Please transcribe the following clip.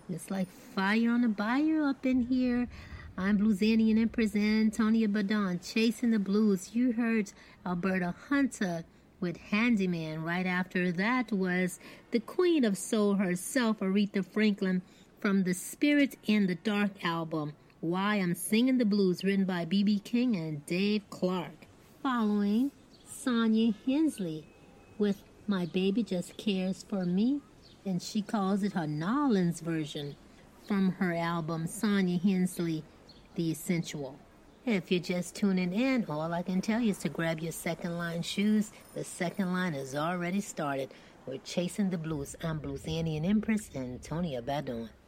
It's like fire on a bayou up in here. I'm Bluesanian Empress Antonia Badon, chasing the blues. You heard Alberta Hunter with Handyman. Right after that was the Queen of Soul herself, Aretha Franklin, from the Spirit in the Dark album, Why I'm Singing the Blues, written by B.B. King and Dave Clark. Following, Sonia Hensley with My Baby Just Cares for Me, and she calls it her Nolans version from her album Sonia Hensley, The Essential. If you're just tuning in, all I can tell you is to grab your second line shoes. The second line has already started. We're chasing the blues. I'm Bluesanian Empress Antonia Badon.